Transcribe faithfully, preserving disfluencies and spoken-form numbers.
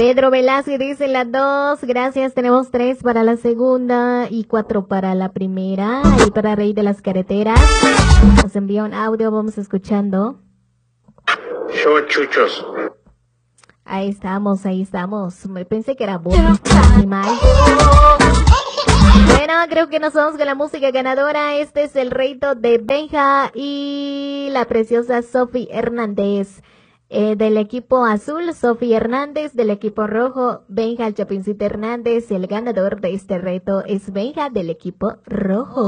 Pedro Velázquez dice las dos. Gracias, tenemos tres para la segunda y cuatro para la primera. Y para Rey de las Carreteras nos envía un audio, vamos escuchando. Show chuchos. Ahí estamos, ahí estamos. Me pensé que era voz animal. Bueno, creo que nos vamos con la música ganadora. Este es el reto de Benja y la preciosa Sofi Hernández. Eh, del equipo azul, Sofi Hernández. Del equipo rojo, Benja el Chopincito Hernández. El ganador de este reto es Benja del equipo rojo.